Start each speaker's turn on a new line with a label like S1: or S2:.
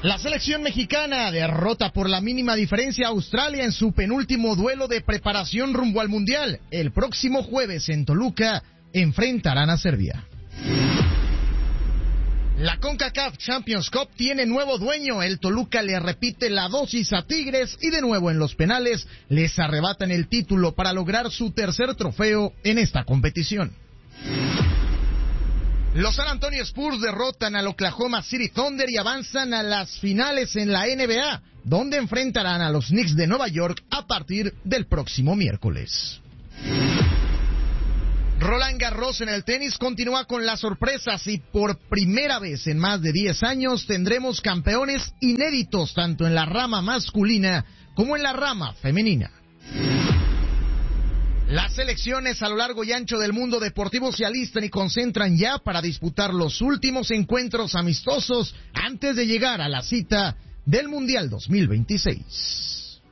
S1: La selección mexicana derrota por la mínima diferencia a Australia en su penúltimo duelo de preparación rumbo al Mundial. El próximo jueves en Toluca enfrentarán a Serbia. La CONCACAF Champions Cup tiene nuevo dueño. El Toluca le repite la dosis a Tigres y de nuevo en los penales les arrebatan el título para lograr su tercer trofeo en esta competición. Los San Antonio Spurs derrotan al Oklahoma City Thunder y avanzan a las finales en la NBA, donde enfrentarán a los Knicks de Nueva York a partir del próximo miércoles. Roland Garros en el tenis continúa con las sorpresas y por primera vez en más de 10 años tendremos campeones inéditos tanto en la rama masculina como en la rama femenina. Las selecciones a lo largo y ancho del mundo deportivo se alistan y concentran ya para disputar los últimos encuentros amistosos antes de llegar a la cita del Mundial 2026.